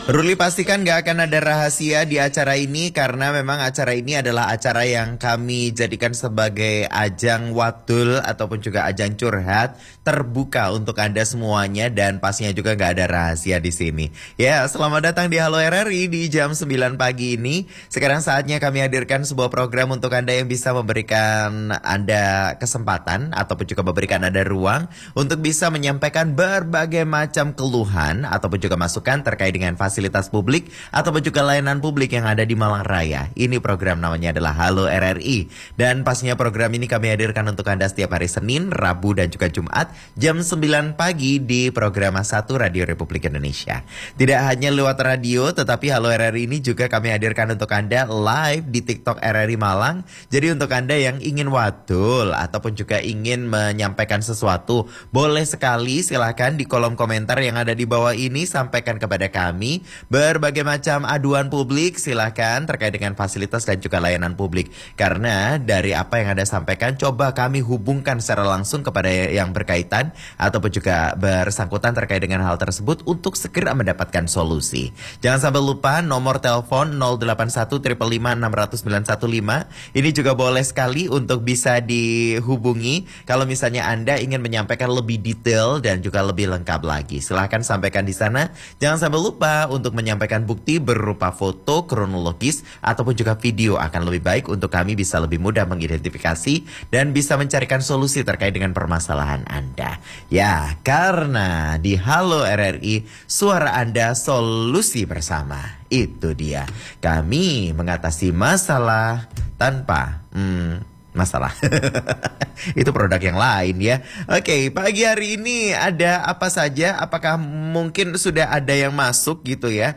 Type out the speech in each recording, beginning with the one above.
Ruli pastikan gak akan ada rahasia di acara ini karena memang acara ini adalah acara yang kami jadikan sebagai ajang wadul ataupun juga ajang curhat terbuka untuk Anda semuanya dan pastinya juga gak ada rahasia di sini. Ya, selamat datang di Halo RRI di jam 9 pagi ini. Sekarang saatnya kami hadirkan sebuah program untuk Anda yang bisa memberikan Anda kesempatan ataupun juga memberikan Anda ruang untuk bisa menyampaikan berbagai macam keluhan ataupun juga masukan terkait dengan fasilitas publik ataupun juga layanan publik yang ada di Malang Raya. Ini program namanya adalah Halo RRI. Dan pastinya program ini kami hadirkan untuk Anda setiap hari Senin, Rabu dan juga Jumat jam 9 pagi di program 1 Radio Republik Indonesia. Tidak hanya lewat radio, tetapi Halo RRI ini juga kami hadirkan untuk Anda live di TikTok RRI Malang. Jadi untuk Anda yang ingin wadul ataupun juga ingin menyampaikan sesuatu, boleh sekali silahkan di kolom komentar yang ada di bawah ini sampaikan kepada kami berbagai macam aduan publik silahkan terkait dengan fasilitas dan juga layanan publik. Karena dari apa yang Anda sampaikan coba kami hubungkan secara langsung kepada yang berkaitan ataupun juga bersangkutan terkait dengan hal tersebut untuk segera mendapatkan solusi. Jangan sampai lupa nomor telepon 081 555 600 915. Ini juga boleh sekali untuk bisa dihubungi kalau misalnya Anda ingin menyampaikan lebih detail dan juga lebih lengkap lagi. Silahkan sampaikan di sana. Jangan sampai lupa untuk menyampaikan bukti berupa foto kronologis ataupun juga video akan lebih baik untuk kami bisa lebih mudah mengidentifikasi dan bisa mencarikan solusi terkait dengan permasalahan Anda. Ya, karena di Halo RRI suara Anda solusi bersama. Itu dia. Kami mengatasi masalah tanpa masalah. Itu produk yang lain ya. Oke, pagi hari ini ada apa saja? Apakah mungkin sudah ada yang masuk gitu ya?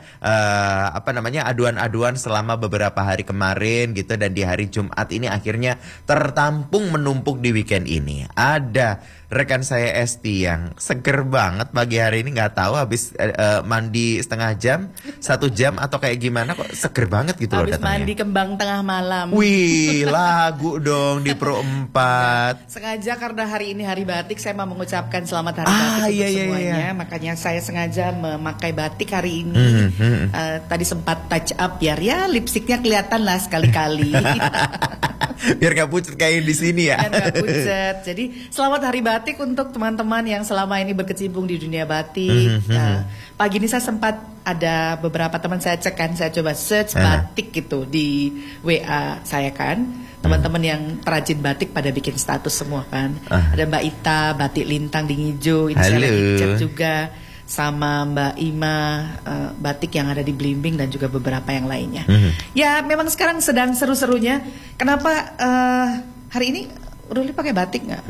Aduan-aduan selama beberapa hari kemarin gitu dan di hari Jumat ini akhirnya tertampung menumpuk di weekend ini. Ada rekan saya Esti yang seger banget pagi hari ini, nggak tahu habis mandi setengah jam, 1 jam atau kayak gimana kok seger banget gitu loh datangnya. Habis mandi kembang tengah malam. Wih, lagu dong di Pro 4. Sengaja karena hari ini hari batik saya mau mengucapkan selamat hari batik untuk semuanya. Makanya saya sengaja memakai batik hari ini. Tadi sempat touch up biar ya lipstiknya kelihatan lah sekali-kali. Biar gak pucet kayak di sini ya. Biar gak pucet. Jadi selamat hari batik untuk teman-teman yang selama ini berkecimpung di dunia batik. Pagi ini saya sempat ada beberapa teman saya cek kan, saya coba search batik gitu di WA saya kan. Teman-teman yang perajin batik pada bikin status semua kan. Ada Mbak Ita, batik lintang di Ngijo, ini saya lagi chat juga sama Mbak Ima, batik yang ada di Blimbing dan juga beberapa yang lainnya. Ya memang sekarang sedang seru-serunya. Kenapa hari ini Ruli pakai batik nggak?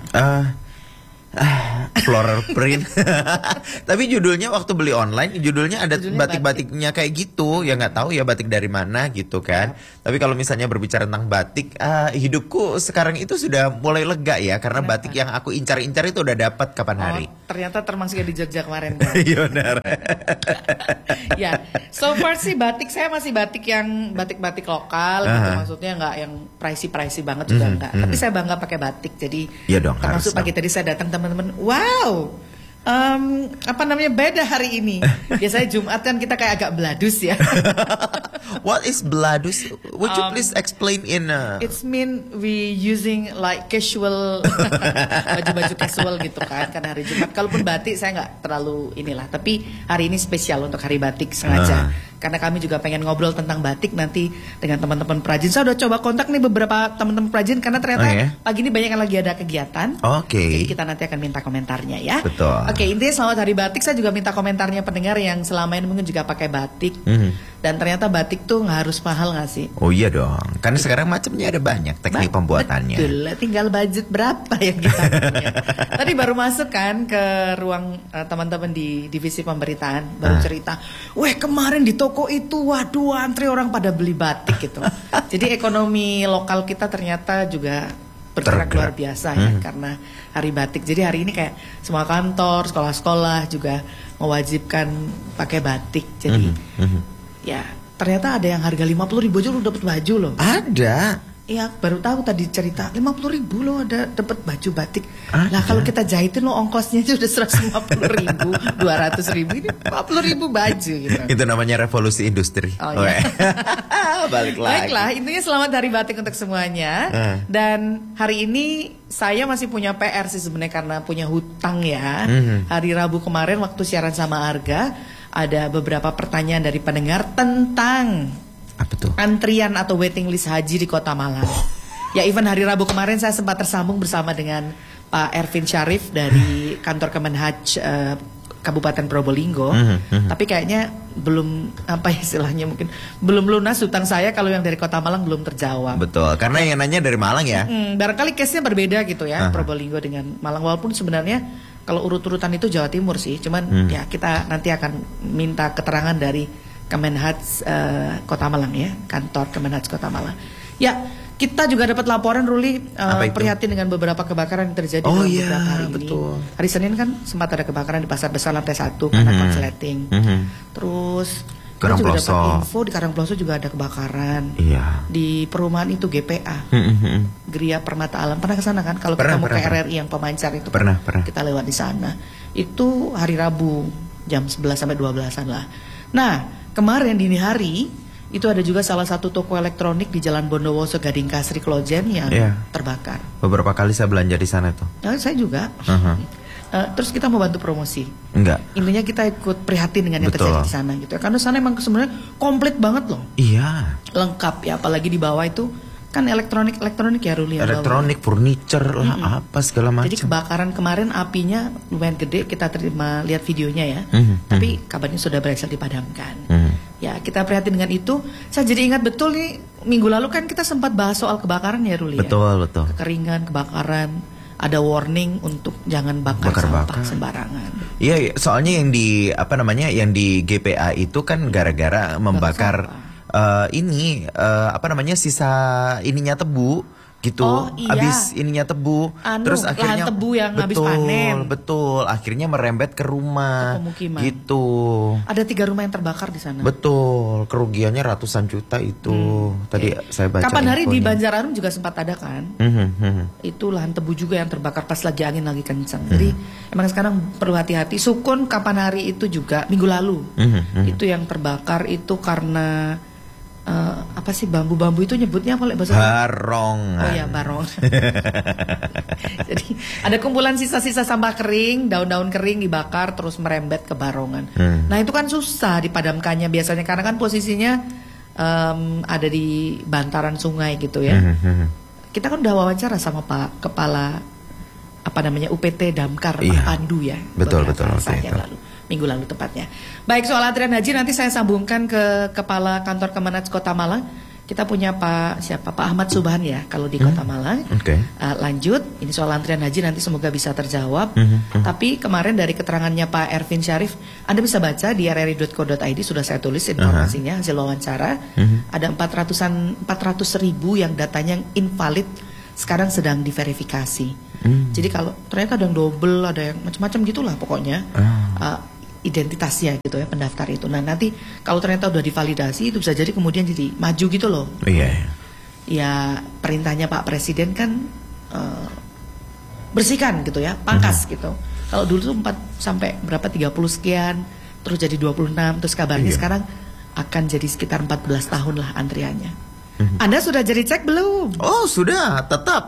Floral print. Tapi judulnya waktu beli online judulnya ada batik-batiknya kayak gitu. Ya nggak tahu ya batik dari mana gitu kan. Tapi kalau misalnya berbicara tentang batik, hidupku sekarang itu sudah mulai lega ya. Karena batik yang aku incar-incar itu udah dapat kapan hari. Ternyata termasuk di Jogja kemarin kan. Iya benar. Ya, so far sih batik saya masih batik yang batik-batik lokal gitu. Maksudnya nggak yang pricey banget juga enggak. Tapi saya bangga pakai batik. Jadi ya dong, termasuk pagi tadi saya datang teman-teman, wow, beda hari ini. Biasanya Jumat kan kita kayak agak beladus ya. What is beladus? Would you please explain in? It's mean we using like casual, baju-baju casual gitu kan. Karena hari Jumat, kalaupun batik saya nggak terlalu inilah. Tapi hari ini spesial untuk hari batik sengaja. Karena kami juga pengen ngobrol tentang batik nanti dengan teman-teman perajin. Saya udah coba kontak nih beberapa teman-teman perajin karena ternyata pagi ini banyak yang lagi ada kegiatan. Jadi kita nanti akan minta komentarnya ya. Betul. Intinya selamat hari batik. Saya juga minta komentarnya pendengar yang selama ini mungkin juga pakai batik. Dan ternyata batik tuh nggak harus mahal nggak sih? Oh iya dong. Karena sekarang macamnya ada banyak teknik pembuatannya. Betul. Tinggal budget berapa yang kita punya. Tadi baru masuk kan ke ruang teman-teman di divisi pemberitaan. Baru cerita, weh kemarin di toko itu waduh antri orang pada beli batik gitu. Jadi ekonomi lokal kita ternyata juga bergerak luar biasa ya karena hari batik. Jadi hari ini kayak semua kantor, sekolah-sekolah juga mewajibkan pakai batik. Jadi ya ternyata ada yang harga 50.000 aja lu dapat baju loh. Ada. Ya baru tahu tadi cerita 50.000 loh ada dapat baju batik. Ada. Lah kalau kita jahitin lo ongkosnya aja udah 150.000, 200.000 ini 50.000 baju gitu. Itu namanya revolusi industri. Oh, iya. Balik lagi. Baiklah, intinya selamat Hari Batik untuk semuanya. Dan hari ini saya masih punya PR sih sebenarnya karena punya hutang ya. Hari Rabu kemarin waktu siaran sama Arga ada beberapa pertanyaan dari pendengar tentang Apa tuh? antrian atau waiting list haji di Kota Malang. Ya even hari Rabu kemarin saya sempat tersambung bersama dengan Pak Ervin Syarif dari kantor Kemenhaj Kabupaten Probolinggo. Tapi kayaknya belum apa istilahnya mungkin belum lunas hutang saya kalau yang dari Kota Malang belum terjawab. Betul, karena yang nanya dari Malang ya. Barangkali case-nya berbeda gitu ya, Probolinggo dengan Malang. Walaupun sebenarnya kalau urut-urutan itu Jawa Timur sih. Cuman ya kita nanti akan minta keterangan dari Kemenhaj Kota Malang ya, kantor Kemenhaj Kota Malang. Ya, kita juga dapat laporan Ruli prihatin dengan beberapa kebakaran yang terjadi dalam beberapa hari betul. ini. Hari Senin kan sempat ada kebakaran di Pasar Besar lantai 1 karena konsleting. Terus kita juga dapat info di Karangploso juga ada kebakaran. Iya. Di perumahan itu GPA, Gria Permata Alam. Pernah ke sana kan? Kalau kita mau ke RRI yang Pemancar itu pernah. kita lewat di sana. Itu hari Rabu jam 11 sampai 12-an lah. Nah, kemarin dini hari itu ada juga salah satu toko elektronik di Jalan Bondowoso Gading Kasri Klojen yang terbakar. Beberapa kali saya belanja di sana tuh. Nah, saya juga. Terus kita mau bantu promosi. Enggak. Intinya kita ikut prihatin dengan yang terjadi di sana gitu ya. Karena sana emang sebenarnya komplit banget loh. Iya. Lengkap ya, apalagi di bawah itu kan elektronik ya Ruli. Elektronik, furniture lah, apa segala macam. Jadi kebakaran kemarin apinya lumayan gede, kita terima lihat videonya ya. Tapi kabarnya sudah berhasil dipadamkan. Ya kita prihatin dengan itu. Saya jadi ingat betul nih minggu lalu kan kita sempat bahas soal kebakaran ya Ruli. Betul. Kekeringan, kebakaran. Ada warning untuk jangan bakar sampah sembarangan. Iya, soalnya yang di yang di GPA itu kan gara-gara membakar sisa ininya tebu gitu. Habis ininya tebu, terus akhirnya lahan tebu yang habis panen. Betul, akhirnya merembet ke rumah. Ke pemukiman. Gitu. Ada 3 rumah yang terbakar di sana. Betul, kerugiannya ratusan juta itu. Tadi saya baca. Kapan hari di Banjarnegara juga sempat ada kan? Itu lahan tebu juga yang terbakar pas lagi angin lagi kencang. Jadi emang sekarang perlu hati-hati. Sukun kapan hari itu juga minggu lalu. Itu yang terbakar itu karena apa sih bambu-bambu itu nyebutnya apa bahasa barongan. Oh ya, barong. Jadi ada kumpulan sisa-sisa sampah kering, daun-daun kering dibakar terus merembet ke barongan. Nah itu kan susah dipadamkannya biasanya karena kan posisinya ada di bantaran sungai gitu ya. Kita kan udah wawancara sama Pak Kepala UPT Damkar Pak Pandu ya. Betul. Minggu lalu tepatnya. Baik, soal antrian haji nanti saya sambungkan ke Kepala Kantor Kemenhaj Kota Malang. Kita punya Pak Ahmad Subhan ya kalau di Kota Malang. Lanjut, ini soal antrian haji nanti semoga bisa terjawab. Tapi kemarin dari keterangannya Pak Ervin Syarif, Anda bisa baca di rri.co.id, sudah saya tulis informasinya hasil wawancara. Ada 400.000 yang datanya invalid sekarang sedang diverifikasi. Jadi kalau ternyata ada yang double, ada yang macam-macam gitulah pokoknya. Identitasnya gitu ya pendaftar itu. Nah nanti kalau ternyata udah divalidasi itu bisa jadi kemudian jadi maju gitu loh. Ya perintahnya Pak Presiden kan bersihkan gitu ya, pangkas gitu. Kalau dulu tuh 4 sampai berapa 30 sekian, terus jadi 26, terus kabarnya sekarang akan jadi sekitar 14 tahun lah antriannya. Anda sudah jadi cek belum? Oh sudah, tetap.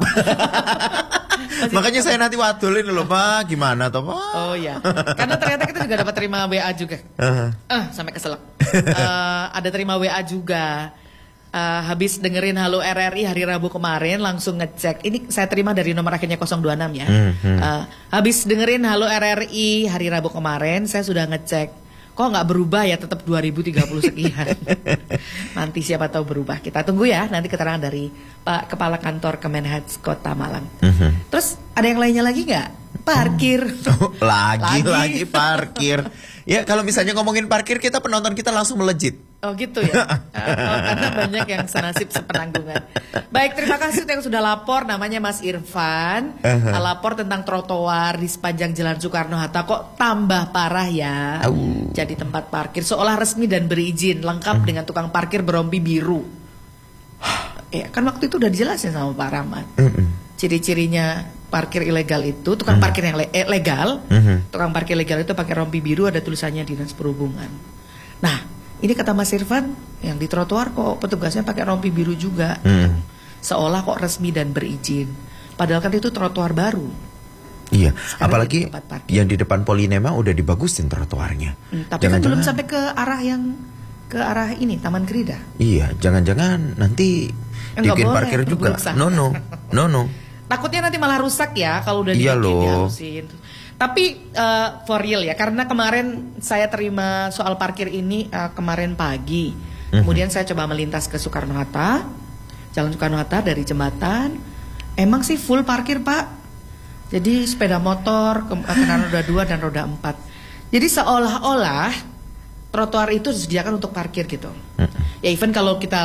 Makanya saya nanti wadulin loh Pak, gimana toh Pak? Oh ya, karena ternyata kita juga dapat terima WA juga. Sampai keselak. Ada terima WA juga. Habis dengerin Halo RRI hari Rabu kemarin langsung ngecek. Ini saya terima dari nomor akhirnya 026 ya. Habis dengerin Halo RRI hari Rabu kemarin saya sudah ngecek. Kok nggak berubah ya, tetap 2030 sekian. Nanti siapa tahu berubah. Kita tunggu ya nanti keterangan dari Pak Kepala Kantor Kemenhaj Kota Malang. Terus ada yang lainnya lagi nggak? Parkir. Lagi parkir. Ya kalau misalnya ngomongin parkir kita penonton kita langsung melejit. Oh gitu ya. Karena banyak yang senasib sepenanggungan. Baik, terima kasih yang sudah lapor. Namanya Mas Irfan. Lapor tentang trotoar di sepanjang Jalan Soekarno-Hatta kok tambah parah ya. Jadi tempat parkir seolah resmi dan berizin, lengkap dengan tukang parkir berompi biru. kan waktu itu udah dijelasin sama Pak Rahmat. Ciri-cirinya parkir ilegal itu, tukang parkir yang legal, tukang parkir legal itu pakai rompi biru, ada tulisannya Dinas Perhubungan. Nah, ini kata Mas Irfan, yang di trotoar kok petugasnya pakai rompi biru juga, seolah kok resmi dan berizin. Padahal kan itu trotoar baru. Iya, Sekarang apalagi yang di depan Polinema udah dibagusin trotoarnya. Tapi kan belum sampai ke arah ini Taman Gerida. Iya, jangan-jangan nanti bikin parkir juga. No. Takutnya nanti malah rusak ya kalau udah dihalusin. Tapi for real ya, karena kemarin saya terima soal parkir ini kemarin pagi. Kemudian saya coba melintas ke Soekarno-Hatta, Jalan Soekarno-Hatta dari jembatan. Emang sih full parkir, Pak. Jadi sepeda motor, kendaraan roda 2 dan roda 4. Jadi seolah-olah trotoar itu disediakan untuk parkir gitu. Ya even kalau kita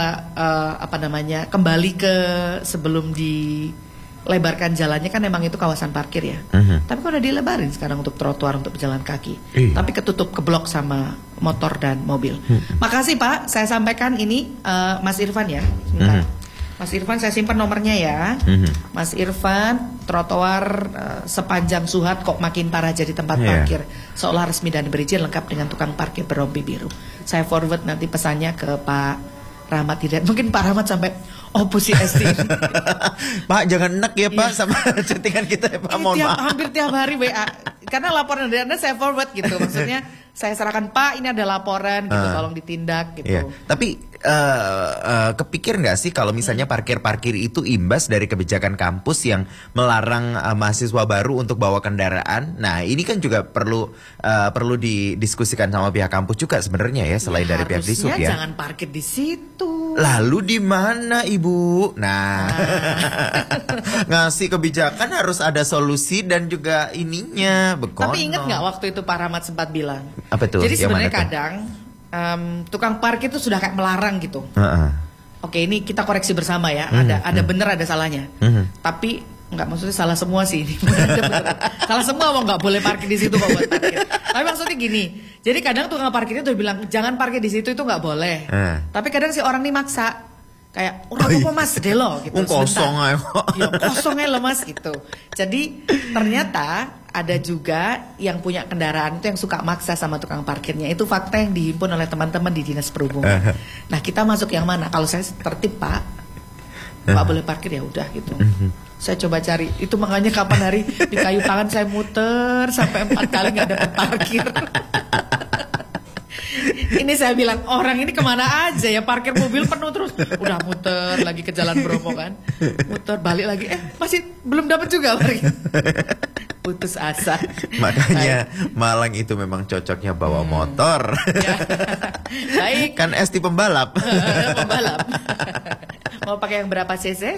kembali ke sebelum dilebarkan jalannya kan memang itu kawasan parkir ya. Tapi kalau udah dilebarin sekarang untuk trotoar untuk pejalan kaki. Tapi ketutup keblok sama motor dan mobil. Makasih Pak, saya sampaikan ini Mas Irfan ya. Sebentar. Mas Irfan saya simpan nomornya ya. Mas Irfan, trotoar sepanjang Suhat kok makin parah jadi tempat parkir. Seolah resmi dan berizin lengkap dengan tukang parkir berrompi biru. Saya forward nanti pesannya ke Pak Rahmat Hidayat. Mungkin Pak Rahmat sampai oposisi ST. Pak jangan enak ya Pak sama chattingan kita ya Pak. Mohon maaf. Hampir tiap hari WA. Karena laporan dari Anda saya forward gitu. Maksudnya saya serahkan Pak ini ada laporan gitu, tolong ditindak gitu. Tapi kepikir nggak sih kalau misalnya parkir-parkir itu imbas dari kebijakan kampus yang melarang mahasiswa baru untuk bawa kendaraan? Nah ini kan juga perlu didiskusikan sama pihak kampus juga sebenarnya ya selain dari pihak Disub ya. Jangan parkir di situ. Lalu di mana Ibu? Nah ngasih kebijakan harus ada solusi dan juga ininya. Bekono. Tapi ingat nggak waktu itu Pak Rahmat sempat bilang? Apa tuh? Jadi sebenarnya kadang tukang parkir itu sudah kayak melarang gitu. Oke, ini kita koreksi bersama ya. Ada benar ada salahnya. Tapi nggak maksudnya salah semua sih ini. Salah semua mau nggak boleh parkir di situ kok buat parkir. Tapi maksudnya gini. Jadi kadang tukang parkirnya tuh bilang jangan parkir di situ itu nggak boleh. Tapi kadang si orang ini maksa. Kayak orang apa mas delo gitu. Kosong aja. Ya kosong aja loh mas gitu. Jadi ternyata ada juga yang punya kendaraan itu yang suka maksa sama tukang parkirnya. Itu fakta yang dihimpun oleh teman-teman di Dinas Perhubungan. Nah kita masuk yang mana? Kalau saya tertib Pak, Pak boleh parkir ya udah gitu. Saya coba cari. Itu makanya kapan hari di kayu tangan saya muter sampai 4 kali nggak dapat parkir. Ini saya bilang orang ini kemana aja ya, parkir mobil penuh terus. Udah muter lagi ke Jalan Bromo kan, muter balik lagi masih belum dapat juga parkir. Putus asa. Makanya Malang itu memang cocoknya bawa motor. Ya. Baik. Kan ST pembalap. Pembalap. Mau pakai yang berapa cc?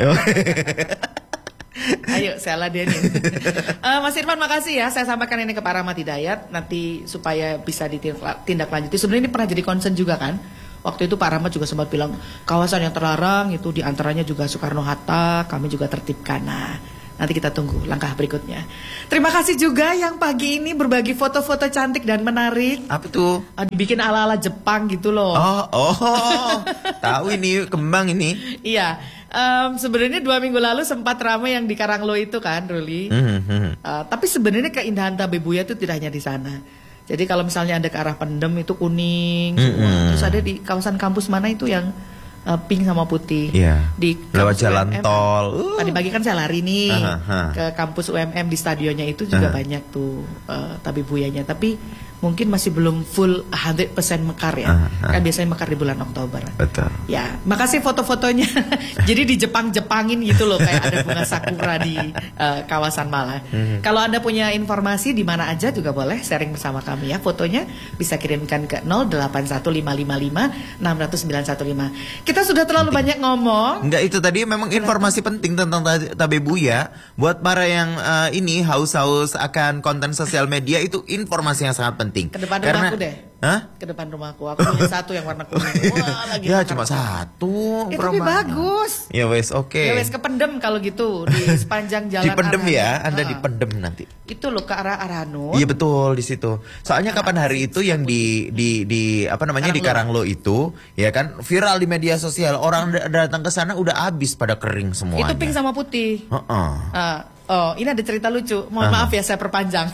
Ayo saya ladenin. Mas Irfan makasih ya. Saya sampaikan ini ke Pak Rahmat Hidayat nanti supaya bisa ditindaklanjuti. Sebenarnya ini pernah jadi concern juga kan. Waktu itu Pak Rahmat juga sempat bilang kawasan yang terlarang itu diantaranya juga Soekarno-Hatta. Kami juga tertibkan. Nah nanti kita tunggu langkah berikutnya. Terima kasih juga yang pagi ini berbagi foto-foto cantik dan menarik. Apa tuh? Dibikin ala-ala Jepang gitu loh. Tahu ini kembang ini. Iya. Sebenarnya 2 minggu lalu sempat ramai yang di Karanglo itu kan, Ruli. Tapi sebenarnya keindahan Tabebuya itu tidak hanya di sana. Jadi kalau misalnya ada ke arah Pendem itu kuning semua. Terus ada di kawasan kampus mana itu yang pink sama putih. Di lewat jalan tol. Tadi pagi kan saya lari nih ke kampus UMM di stadionnya itu juga banyak tuh Tabebuyanya. Tapi mungkin masih belum full 100% mekar ya. Kan biasanya mekar di bulan Oktober. Betul. Ya, makasih foto-fotonya. Jadi di Jepang-Jepangin gitu loh, kayak ada bunga sakura di kawasan Malang. Kalau Anda punya informasi di mana aja juga boleh sharing bersama kami ya. Fotonya bisa kirimkan ke 081555 60915. Kita sudah terlalu banyak ngomong. Enggak, itu tadi memang informasi penting tentang Tabebuya. Buat para yang ini haus-haus akan konten sosial media, itu informasi yang sangat penting. penting. Ke depan Karena, rumahku deh. Hah? Ke depan rumahku. Aku punya satu yang warna kuning. Wah, lagi Ya makan. cuma satu. Tapi bagus. Ya wes oke. Ya wes kependem kalau gitu di sepanjang jalan. Dipendem ya, Arhanud. Anda dipendem nanti. Itu loh ke arah Arhanud. Iya betul di situ. Soalnya kapan hari itu yang di apa namanya di Karanglo itu, ya kan viral di media sosial. Orang datang ke sana udah habis pada kering semuanya. Itu pink sama putih. Oh, ini ada cerita lucu. Mohon maaf ya saya perpanjang.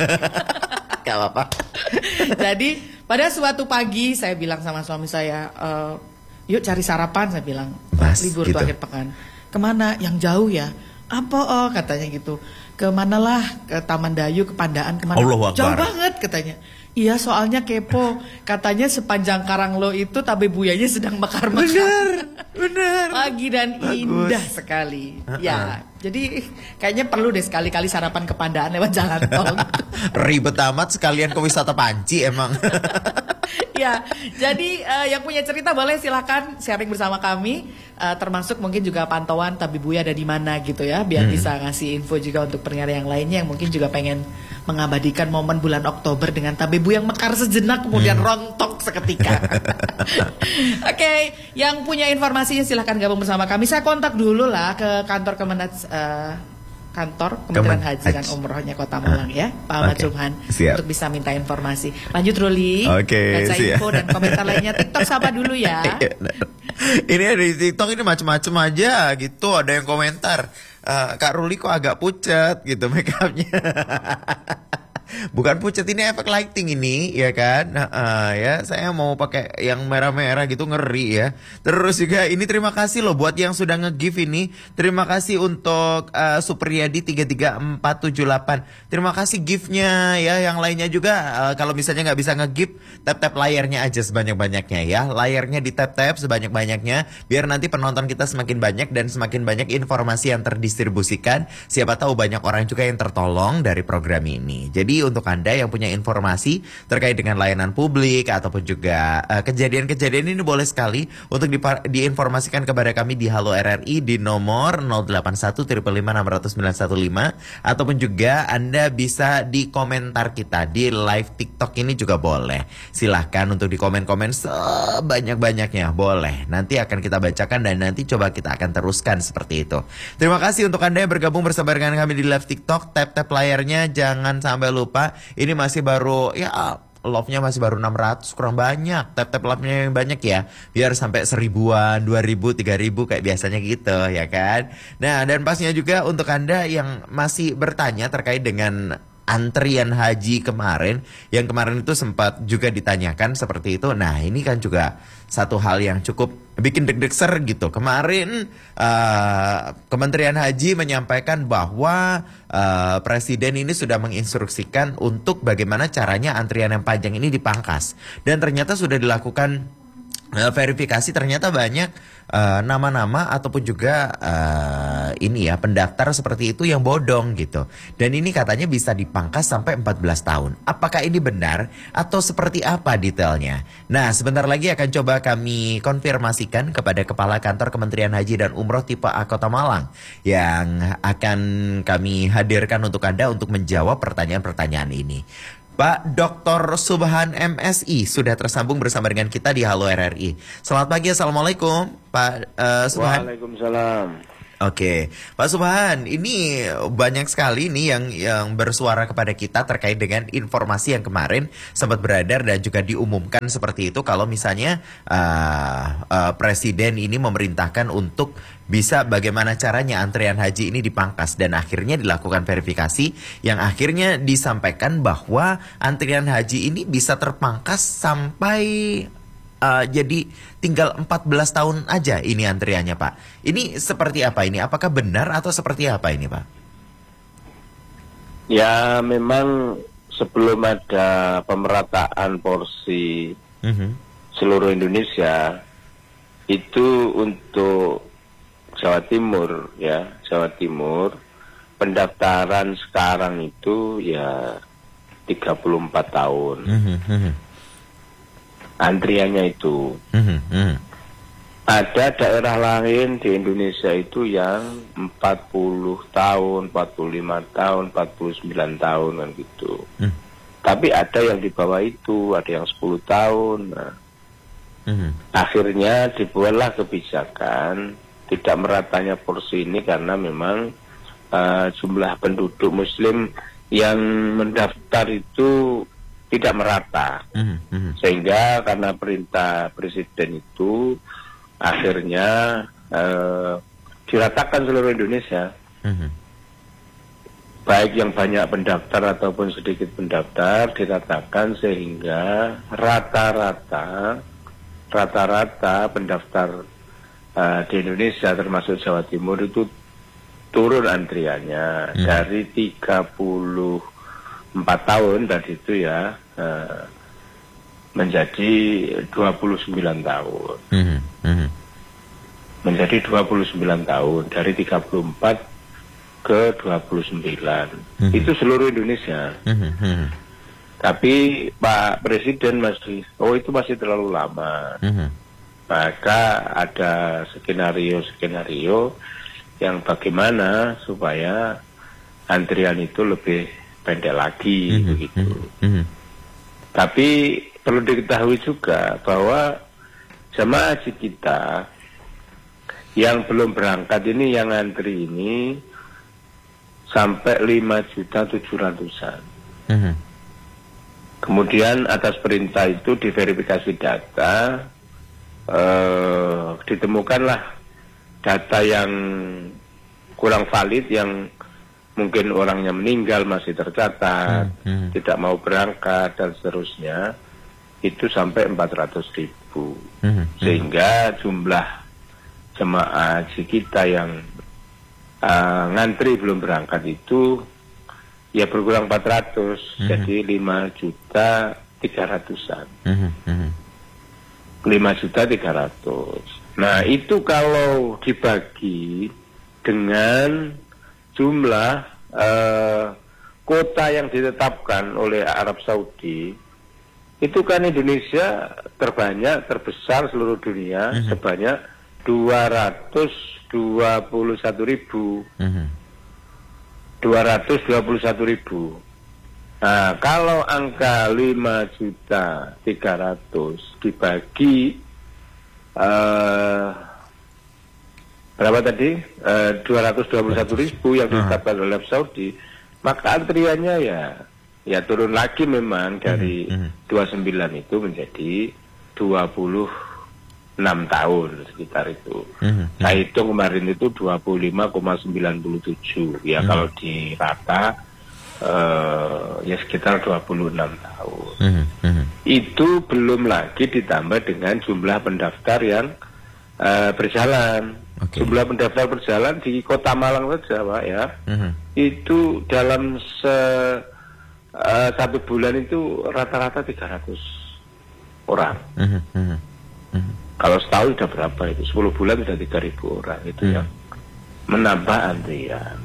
Gak apa-apa. Jadi pada suatu pagi saya bilang sama suami saya, yuk cari sarapan, saya bilang. Mas, Libur gitu. tuh akhir pekan. Kemana? Yang jauh ya? Apa? Katanya gitu. Kemanalah? Ke Taman Dayu, ke Pandaan, kemana? Allahu Akbar. Jauh banget katanya. Iya soalnya kepo. Katanya sepanjang Karanglo itu tabe buyanya sedang mekar-mekar. Bener. Pagi dan indah sekali. Ya, jadi kayaknya perlu deh sekali-kali sarapan ke Pandaan lewat jalan tol. Ribet amat sekalian ke wisata panci emang. Ya, jadi yang punya cerita boleh silakan sharing bersama kami, termasuk mungkin juga pantauan Tabi Buya ada di mana gitu ya, biar bisa ngasih info juga untuk pendengar yang lainnya yang mungkin juga pengen mengabadikan momen bulan Oktober dengan Tabi Buya yang mekar sejenak kemudian rontok seketika. Oke, yang punya informasinya silahkan gabung bersama kami. Saya kontak dulu lah ke kantor kantor Kementerian Haji dan Umrohnya Kota Malang ya, Pak Ahmad Subhan, untuk bisa minta informasi. Lanjut Ruli, baca info dan komentar lainnya. TikTok sapa dulu ya. Ini ada di TikTok ini macam-macam aja gitu. Ada yang komentar, Kak Ruli kok agak pucat gitu makeupnya. Bukan pucat, ini efek lighting ini ya kan. Ya saya mau pakai yang merah-merah gitu ngeri ya. Terus juga ini terima kasih loh buat yang sudah nge-give ini. Terima kasih untuk Supriyadi 33478. Terima kasih gift-nya ya. Yang lainnya juga kalau misalnya nggak bisa nge-give, tap-tap layarnya aja sebanyak-banyaknya ya. Layarnya di tap-tap sebanyak-banyaknya biar nanti penonton kita semakin banyak dan semakin banyak informasi yang terdistribusikan. Siapa tahu banyak orang juga yang tertolong dari program ini. Jadi untuk Anda yang punya informasi terkait dengan layanan publik ataupun juga kejadian-kejadian ini boleh sekali untuk diinformasikan kepada kami di Halo RRI di nomor 0815560915 ataupun juga Anda bisa di komentar kita di live TikTok ini juga boleh. Silahkan untuk di komen-komen sebanyak-banyaknya boleh. Nanti akan kita bacakan dan nanti coba kita akan teruskan seperti itu. Terima kasih untuk Anda yang bergabung bersama dengan kami di live TikTok. Tap-tap layarnya jangan sampai lupa. Ini masih baru ya love-nya masih baru 600 kurang banyak. Tap-tap love-nya yang banyak ya. Biar sampai 1000-an, 2000, 3000 kayak biasanya gitu ya kan. Nah, dan pastinya juga untuk Anda yang masih bertanya terkait dengan antrian haji kemarin, yang kemarin itu sempat juga ditanyakan seperti itu. Nah ini kan juga satu hal yang cukup bikin deg-deg gitu. Kemarin Kementerian Haji menyampaikan bahwa Presiden ini sudah menginstruksikan untuk bagaimana caranya antrian yang panjang ini dipangkas. Dan ternyata sudah dilakukan verifikasi, ternyata banyak nama-nama ataupun juga ini ya pendaftar seperti itu yang bodong gitu. Dan ini katanya bisa dipangkas sampai 14 tahun. Apakah ini benar atau seperti apa detailnya? Nah, sebentar lagi akan coba kami konfirmasikan kepada Kepala Kantor Kementerian Haji dan Umroh tipe A Kota Malang yang akan kami hadirkan untuk Anda untuk menjawab pertanyaan-pertanyaan ini. Pak Dr. Subhan MSI sudah tersambung bersama dengan kita di Halo RRI. Selamat pagi, Assalamualaikum Pak Subhan. Waalaikumsalam. Oke, Pak Subhan, ini banyak sekali nih yang bersuara kepada kita terkait dengan informasi yang kemarin sempat beredar dan juga diumumkan seperti itu. Kalau misalnya Presiden ini memerintahkan untuk bisa bagaimana caranya antrian haji ini dipangkas dan akhirnya dilakukan verifikasi yang akhirnya disampaikan bahwa antrian haji ini bisa terpangkas sampai jadi tinggal 14 tahun aja ini antriannya Pak. Ini seperti apa ini? Apakah benar atau seperti apa ini Pak? Ya memang sebelum ada pemerataan porsi seluruh Indonesia itu untuk Jawa Timur ya, Jawa Timur pendaftaran sekarang itu ya 34 tahun. Antriannya itu. Ada daerah lain di Indonesia itu yang 40 tahun, 45 tahun, 49 tahun kan gitu. Tapi ada yang di bawah itu, ada yang 10 tahun. Nah, akhirnya dibuatlah kebijakan tidak meratanya porsi ini karena memang jumlah penduduk Muslim yang mendaftar itu tidak merata, sehingga karena perintah presiden itu akhirnya diratakan seluruh Indonesia, baik yang banyak pendaftar ataupun sedikit pendaftar diratakan sehingga rata-rata pendaftar di Indonesia termasuk Jawa Timur itu turun antriannya dari 34 tahun tadi itu ya menjadi 29 tahun. Menjadi 29 tahun dari 34 ke 29. Itu seluruh Indonesia. Tapi Pak Presiden itu masih terlalu lama. Maka ada skenario yang bagaimana supaya antrian itu lebih pendek lagi begitu. Tapi perlu diketahui juga bahwa jemaah haji kita yang belum berangkat ini, yang antri ini sampai 5.700.000-an. Kemudian atas perintah itu diverifikasi data, ditemukanlah data yang kurang valid, yang mungkin orangnya meninggal masih tercatat, tidak mau berangkat dan seterusnya, itu sampai 400.000. Sehingga jumlah jemaah haji kita yang ngantri belum berangkat itu ya berkurang 400, jadi 5.300.000-an. 5.300.000. Nah, itu kalau dibagi dengan jumlah kota yang ditetapkan oleh Arab Saudi, itu kan Indonesia terbanyak, terbesar seluruh dunia, sebanyak 221.000. 221.000. Nah, kalau angka 5.300.000 dibagi berapa tadi? 221.000 yang ditetapkan oleh Arab Saudi, maka antriannya ya turun lagi memang dari 29 itu menjadi 26 tahun sekitar itu. Saya hitung kemarin itu 25,97 ya, kalau dirata ya sekitar 26 tahun. Itu belum lagi ditambah dengan jumlah pendaftar yang berjalan. Jumlah pendaftar berjalan di Kota Malang saja, Pak ya. Itu dalam satu bulan itu rata-rata 300 orang. Kalau setahun sudah berapa itu? 10 bulan sudah 3.000 orang itu yang menambah antrian.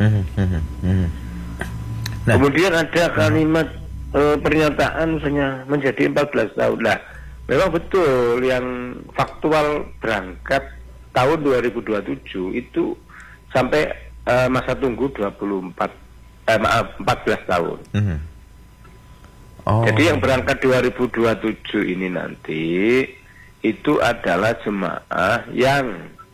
Kemudian ada kalimat pernyataan misalnya menjadi 14 tahun. Nah, memang betul yang faktual berangkat tahun 2027 itu sampai masa tunggu 14 tahun. Jadi yang berangkat 2027 ini nanti itu adalah jemaah yang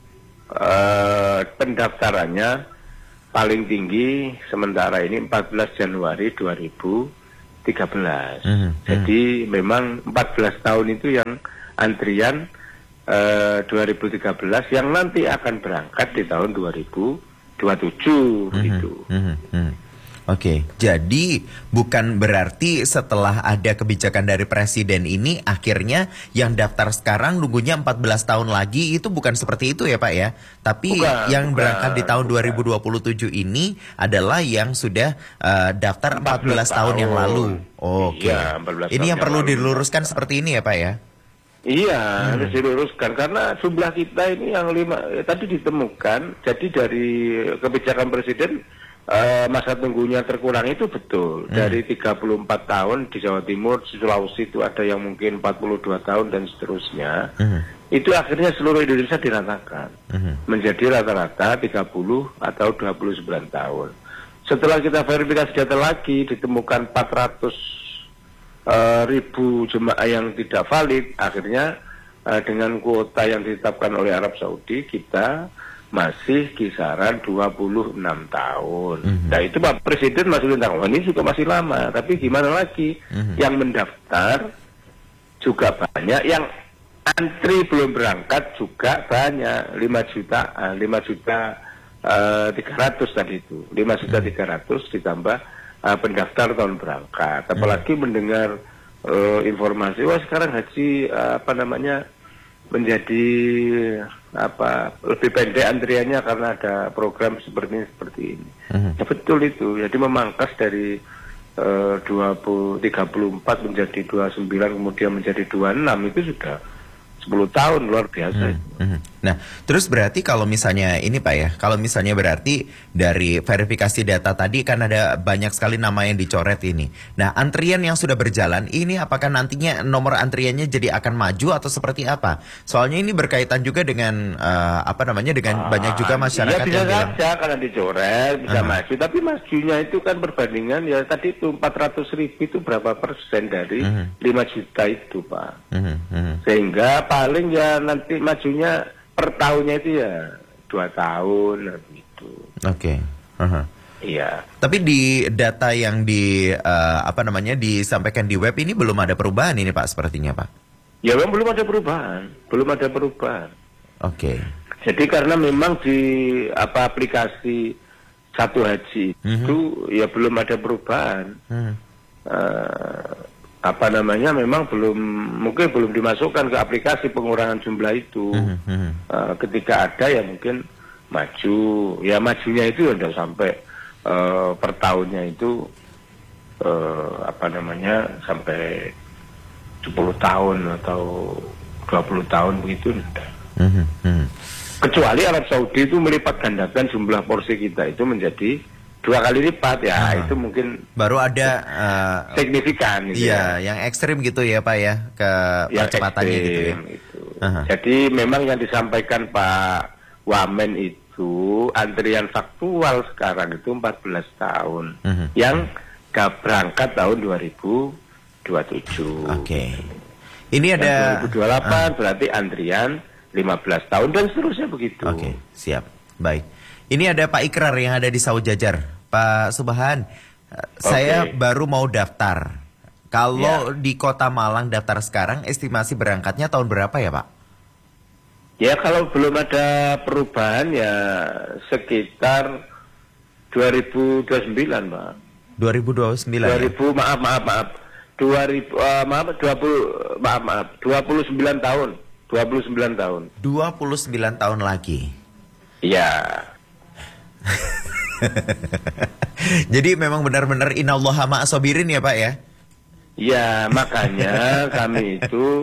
pendaftarannya paling tinggi sementara ini 14 Januari 2013. Jadi memang 14 tahun itu yang antrian 2013 yang nanti akan berangkat di tahun 2027 gitu. Oke, jadi bukan berarti setelah ada kebijakan dari presiden ini akhirnya yang daftar sekarang nunggunya 14 tahun lagi, itu bukan seperti itu ya Pak ya. Tapi yang berangkat di tahun 2027 ini adalah yang sudah daftar 14 tahun yang lalu. Oke. Iya, ini yang perlu diluruskan seperti ini ya Pak ya. Iya, harus diluruskan karena jumlah kita ini yang tadi ditemukan. Jadi dari kebijakan presiden masa tunggunya terkurang itu betul. Dari 34 tahun di Jawa Timur, di Sulawesi itu ada yang mungkin 42 tahun dan seterusnya. Itu akhirnya seluruh Indonesia diratakan menjadi rata-rata 30 atau 29 tahun. Setelah kita verifikasi data lagi ditemukan 400 ribu jemaah yang tidak valid, akhirnya dengan kuota yang ditetapkan oleh Arab Saudi kita masih kisaran 26 tahun. Nah itu Pak Presiden masih bilang, ini juga masih lama, tapi gimana lagi? Yang mendaftar juga banyak, yang antri belum berangkat juga banyak, 5 juta 300 tadi itu, 5 juta 300 ditambah pendaftar tahun berangkat. Apalagi mendengar informasi, wah sekarang haji menjadi lebih pendek antriannya karena ada program seperti ini. Ya, betul itu. Jadi memangkas dari 34 menjadi 29 kemudian menjadi 26 itu sudah 10 tahun, luar biasa. Nah, terus berarti kalau misalnya ini Pak ya, kalau misalnya berarti dari verifikasi data tadi kan ada banyak sekali nama yang dicoret ini. Nah, antrian yang sudah berjalan ini apakah nantinya nomor antriannya jadi akan maju atau seperti apa? Soalnya ini berkaitan juga dengan dengan banyak juga masyarakat ya, bisa yang bilang saja karena dicoret bisa maju, tapi majunya itu kan perbandingan ya tadi itu 400.000 itu berapa persen dari 5 juta itu Pak. Sehingga paling ya nanti majunya per tahunnya itu ya 2 tahun gitu. Oke. Iya. Tapi di data yang disampaikan di web ini belum ada perubahan ini Pak sepertinya Pak. Ya memang belum ada perubahan. Oke. Jadi karena memang di aplikasi Satu Haji itu ya belum ada perubahan. Memang mungkin belum dimasukkan ke aplikasi pengurangan jumlah itu. Ketika ada ya mungkin maju, ya majunya itu udah sampai per tahunnya itu sampai 10 tahun atau 20 tahun begitu. Kecuali Arab Saudi itu melipat gandakan jumlah porsi kita itu menjadi 2 kali lipat ya, itu mungkin baru ada signifikan gitu iya, yang ekstrim gitu ya Pak ya, ke percepatannya gitu ya. Gitu. Jadi memang yang disampaikan Pak Wamen itu antrian faktual sekarang itu 14 tahun. Yang gak berangkat tahun 2027. Oke. Ini ada 2028 berarti antrian 15 tahun dan seterusnya begitu. Oke, siap. Baik. Ini ada Pak Ikrar yang ada di Saujajar. Pak Subhan, saya baru mau daftar. Kalau di Kota Malang daftar sekarang, estimasi berangkatnya tahun berapa ya Pak? Ya kalau belum ada perubahan ya sekitar 2029 Pak. 2029 maaf. 29 tahun. 29 tahun. 29 tahun lagi. Iya. Jadi memang benar-benar innallaha ma'as-sabirin ya Pak ya? Ya makanya kami itu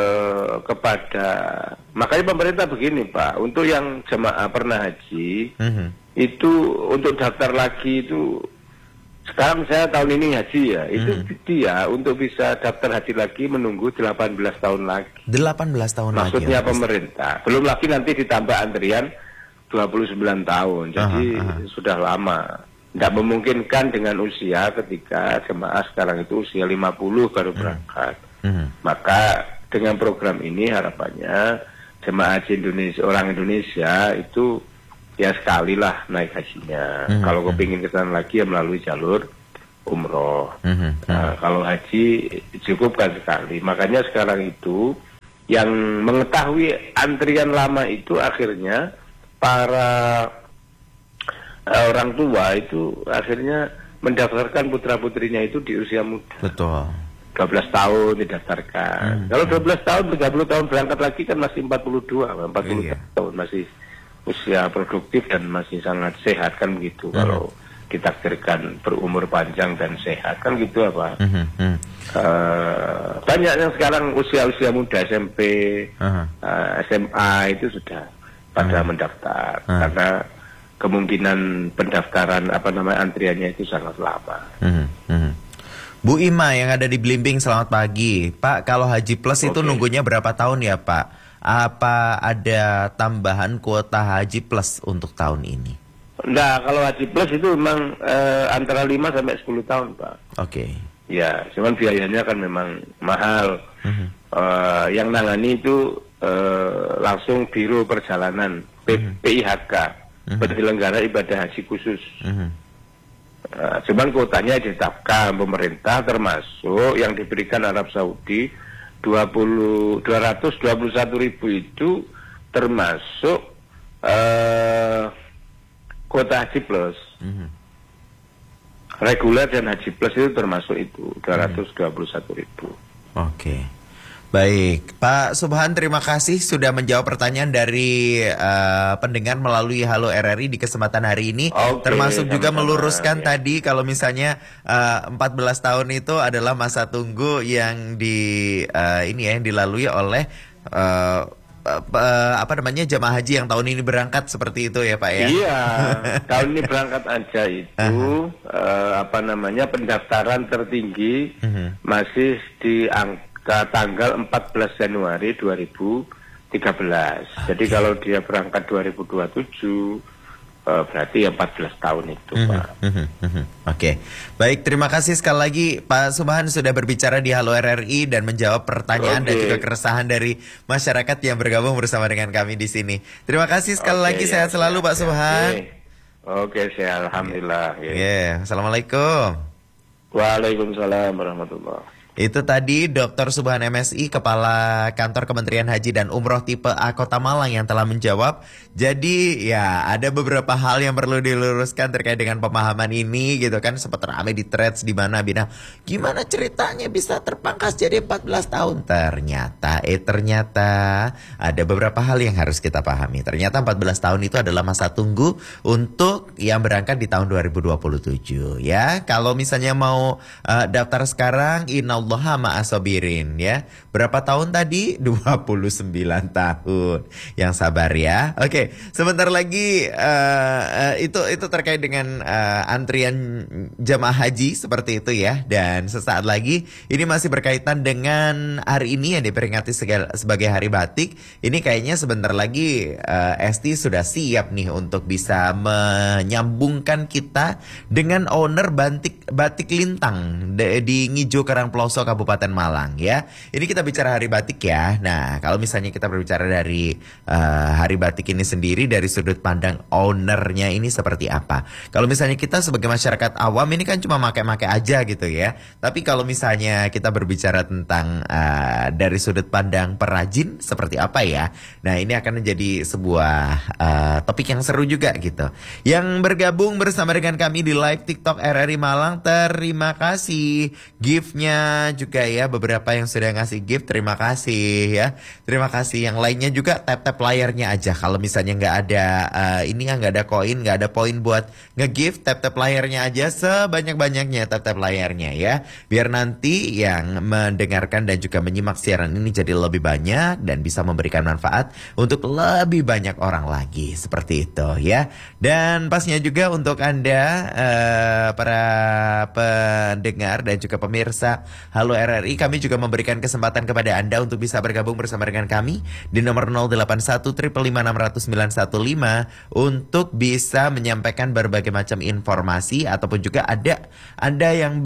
makanya pemerintah begini Pak, untuk yang jemaah pernah haji itu untuk daftar lagi itu, sekarang saya tahun ini haji ya, itu dia untuk bisa daftar haji lagi menunggu 18 tahun lagi. 18 tahun lagi. Maksudnya pemerintah. Belum lagi nanti ditambah antrian 29 tahun. Jadi sudah lama. Tidak memungkinkan dengan usia ketika jemaah sekarang itu usia 50 baru berangkat. Maka dengan program ini harapannya jemaah haji Indonesia, orang Indonesia itu ya sekali lah naik hajinya. Kalau kepingin ke sana lagi ya melalui jalur umroh. Kalau haji cukupkan sekali. Makanya sekarang itu yang mengetahui antrian lama itu akhirnya para orang tua itu akhirnya mendaftarkan putra-putrinya itu di usia muda. Betul. 12 tahun didaftarkan. Kalau 12 tahun, 30 tahun berangkat lagi kan masih 40 tahun masih usia produktif dan masih sangat sehat kan begitu. Kalau ditakdirkan berumur panjang dan sehat kan gitu apa. Banyak yang sekarang usia-usia muda SMP, SMA itu sudah pada mendaftar karena kemungkinan pendaftaran antriannya itu sangat lama. Bu Ima yang ada di Blimbing, selamat pagi. Pak, kalau Haji Plus itu nunggunya berapa tahun ya Pak? Apa ada tambahan kuota Haji Plus untuk tahun ini? Enggak, kalau Haji Plus itu memang antara 5 sampai 10 tahun Pak. Oke. Ya, cuman biayanya kan memang mahal. Yang nangani itu langsung Biro Perjalanan PIHK, penyelenggara ibadah haji khusus. Cuman kuotanya ditetapkan pemerintah, termasuk yang diberikan Arab Saudi 221.000 itu termasuk kuota haji plus. Reguler dan haji plus itu termasuk itu 221.000. Oke. Baik, Pak Subhan, terima kasih sudah menjawab pertanyaan dari pendengar melalui Halo RRI di kesempatan hari ini. Termasuk juga meluruskan tadi kalau misalnya 14 tahun itu adalah masa tunggu yang yang dilalui oleh jamaah haji yang tahun ini berangkat seperti itu ya Pak ya. Iya, tahun ini berangkat aja itu pendaftaran tertinggi masih di tanggal 14 Januari 2013. Jadi kalau dia berangkat 2027 berarti 14 tahun itu Pak. Oke. Baik, terima kasih sekali lagi Pak Subhan sudah berbicara di Halo RRI dan menjawab pertanyaan dan juga keresahan dari masyarakat yang bergabung bersama dengan kami di sini. Terima kasih sekali lagi, sehat selalu Pak Subhan. Oke, sehat alhamdulillah. Assalamualaikum. Waalaikumsalam warahmatullahi. Itu tadi Dr. Subhan MSI, Kepala Kantor Kementerian Haji dan Umroh tipe A Kota Malang yang telah menjawab. Jadi ya ada beberapa hal yang perlu diluruskan terkait dengan pemahaman ini gitu kan. Sempat ramai di threads di mana Bina, gimana ceritanya bisa terpangkas jadi 14 tahun? Ternyata ada beberapa hal yang harus kita pahami. Ternyata 14 tahun itu adalah masa tunggu untuk yang berangkat di tahun 2027 ya. Kalau misalnya mau daftar sekarang, innallaha ma'asabirin ya. Berapa tahun tadi? 29 tahun. Yang sabar ya. Oke, sebentar lagi itu terkait dengan antrian jamaah haji seperti itu ya. Dan sesaat lagi ini masih berkaitan dengan hari ini yang diperingati sebagai Hari Batik. Ini kayaknya sebentar lagi Esti sudah siap nih untuk bisa menyambungkan kita dengan owner batik Lintang di Ngijo Karangploso Kabupaten Malang ya. Ini kita bicara Hari Batik ya. Nah, kalau misalnya kita berbicara dari Hari Batik ini sendiri dari sudut pandang ownernya ini seperti apa? Kalau misalnya kita sebagai masyarakat awam ini kan cuma make-make aja gitu ya. Tapi kalau misalnya kita berbicara tentang dari sudut pandang perajin seperti apa ya? Nah, ini akan menjadi sebuah topik yang seru juga gitu. Yang bergabung bersama dengan kami di live TikTok RRI Malang, terima kasih. Gift-nya juga ya, beberapa yang sudah ngasih gift, terima kasih ya. Terima kasih. Yang lainnya juga tap-tap layarnya aja. Kalau misalnya nggak ada nggak ada koin, nggak ada poin buat nge-gift, tap-tap layarnya aja sebanyak-banyaknya, tap-tap layarnya ya. Biar nanti yang mendengarkan dan juga menyimak siaran ini jadi lebih banyak dan bisa memberikan manfaat untuk lebih banyak orang lagi. Seperti itu ya. Dan pastinya juga untuk Anda para pendengar dan juga pemirsa Halo RRI, kami juga memberikan kesempatan kepada Anda untuk bisa bergabung bersama dengan kami di nomor 081 555 untuk bisa menyampaikan berbagai macam informasi ataupun juga ada Anda yang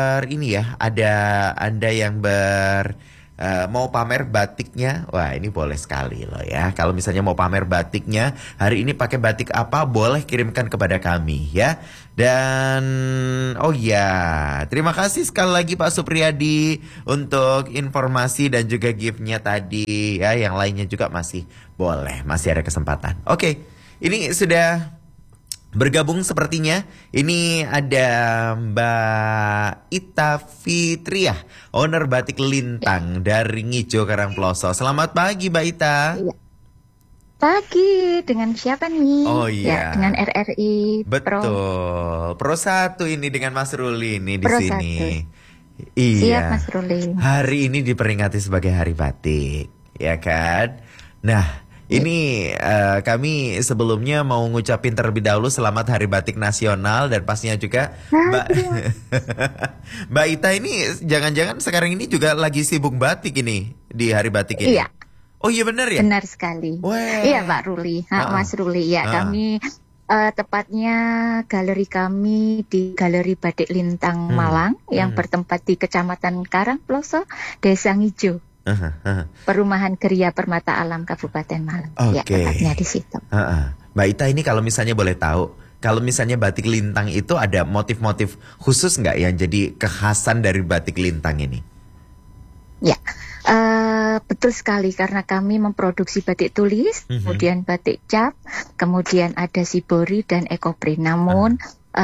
mau pamer batiknya. Wah, ini boleh sekali loh ya. Kalau misalnya mau pamer batiknya, hari ini pakai batik apa, boleh kirimkan kepada kami ya. Dan terima kasih sekali lagi Pak Supriyadi untuk informasi dan juga gift-nya tadi ya. Yang lainnya juga masih boleh, masih ada kesempatan. Oke, ini sudah bergabung sepertinya. Ini ada Mbak Ita Fitriah, owner Batik Lintang dari Ngijo Karangploso. Selamat pagi Mbak Ita. Iya. Pagi, dengan siapa nih? Oh iya. Ya, dengan RRI Betul. Pro 1 ini dengan Mas Ruli ini di Pro sini. 1. Iya. Siap Mas Ruli. Hari ini diperingati sebagai Hari Batik, ya kan? Nah, ini kami sebelumnya mau ngucapin terlebih dahulu selamat Hari Batik Nasional dan pastinya juga Mbak Ita ini jangan-jangan sekarang ini juga lagi sibuk batik ini di Hari Batik ini. Iya. Oh iya benar ya? Benar sekali. Wah. Iya Pak Ruli, Mas Ruli ya. Kami Tepatnya galeri kami di Galeri Batik Lintang Malang yang bertempat di Kecamatan Karangploso, Desa Ngijo, Perumahan Geria Permata Alam Kabupaten Malang. Ya, Oke. tepatnya di situ. Mbak Ita, ini kalau misalnya boleh tahu, kalau misalnya batik lintang itu ada motif-motif khusus nggak yang jadi kekhasan dari batik lintang ini? Ya, betul sekali karena kami memproduksi batik tulis, kemudian batik cap, kemudian ada shibori dan ekoprint. Namun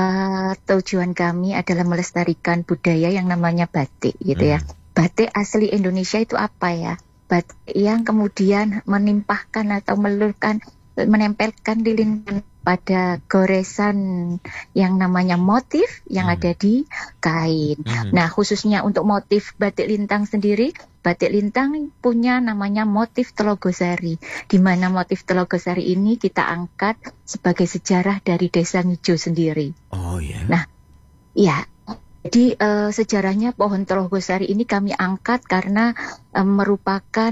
tujuan kami adalah melestarikan budaya yang namanya batik, gitu ya. Batik asli Indonesia itu apa ya? Batik yang kemudian menimpahkan atau menempelkan di lintang pada goresan yang namanya motif yang ada di kain. Nah, khususnya untuk motif batik lintang sendiri, batik lintang punya namanya motif Telogosari, di mana motif Telogosari ini kita angkat sebagai sejarah dari Desa Ngijo sendiri. Oh ya. Nah, ya. Jadi sejarahnya pohon Telogosari ini kami angkat karena merupakan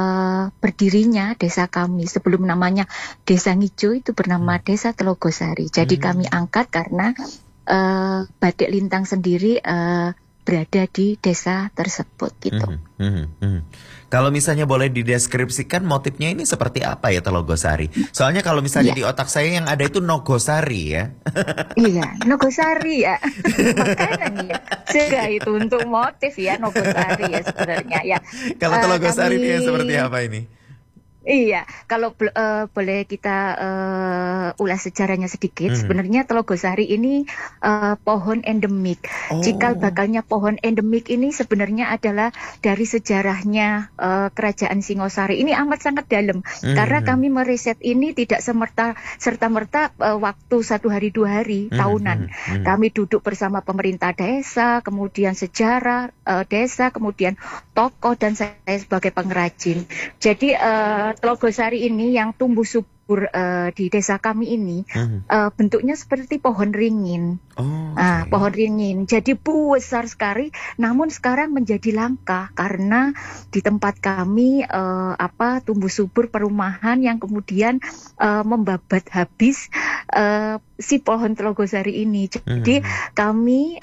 berdirinya desa kami. Sebelum namanya Desa Ngijo itu bernama Desa Telogosari. Jadi kami angkat karena batik lintang sendiri berada di desa tersebut gitu. Kalau misalnya boleh dideskripsikan motifnya ini seperti apa ya Telogosari? Soalnya kalau misalnya di otak saya yang ada itu Nogosari ya. Iya, Nogosari ya. Makanan ya. Sega itu untuk motif ya Nogosari ya sebenarnya ya. Kalau Telogosari ini yang seperti apa ini? Iya, kalau boleh kita ulas sejarahnya sedikit. Sebenarnya Telogosari ini pohon endemik. Cikal bakalnya pohon endemik ini sebenarnya adalah dari sejarahnya kerajaan Singosari. Ini amat sangat dalam karena kami meriset ini tidak serta-merta waktu 1 hari 2 hari tahunan. Kami duduk bersama pemerintah desa, kemudian sejarah desa, kemudian tokoh dan saya sebagai pengrajin. Jadi Telogosari ini yang tumbuh subur di desa kami ini bentuknya seperti pohon ringin. Pohon ringin. Jadi besar sekali, namun sekarang menjadi langka karena di tempat kami tumbuh subur perumahan yang kemudian membabat habis si pohon Telogosari ini. Jadi kami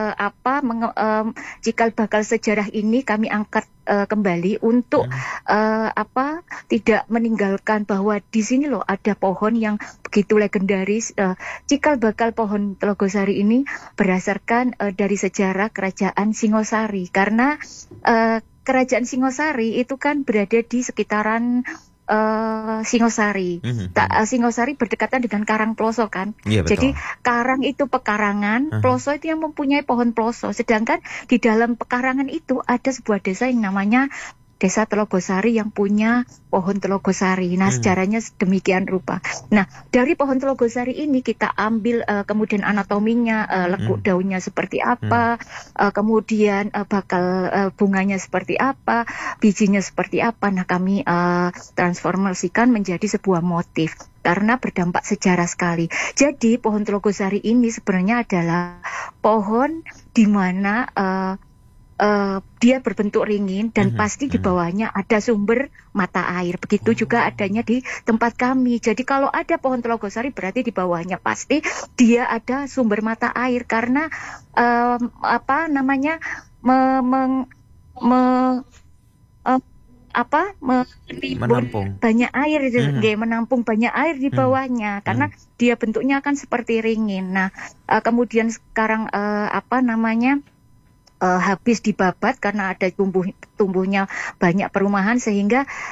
cikal bakal sejarah ini kami angkat kembali untuk tidak meninggalkan bahwa di sini loh ada pohon yang begitu legendaris. Cikal bakal pohon Telogosari ini berdasarkan dari sejarah kerajaan Singosari karena kerajaan Singosari itu kan berada di sekitaran Singosari. Singosari berdekatan dengan Karangploso kan. Iya, betul. Jadi Karang itu pekarangan, Ploso itu yang mempunyai pohon ploso. Sedangkan di dalam pekarangan itu ada sebuah desa yang namanya Desa Telogosari yang punya pohon Telogosari. Nah, sejarahnya demikian rupa. Nah, dari pohon Telogosari ini kita ambil kemudian anatominya, lekuk daunnya seperti apa, kemudian bakal bunganya seperti apa, bijinya seperti apa. Nah, kami transformasikan menjadi sebuah motif karena berdampak sejarah sekali. Jadi, pohon Telogosari ini sebenarnya adalah pohon di mana dia berbentuk ringin dan pasti di bawahnya ada sumber mata air. Begitu juga adanya di tempat kami. Jadi kalau ada pohon Telogosari berarti di bawahnya pasti dia ada sumber mata air karena Menampung banyak air menampung banyak air di bawahnya karena dia bentuknya kan seperti ringin. Nah, kemudian sekarang habis dibabat karena ada tumbuhnya banyak perumahan sehingga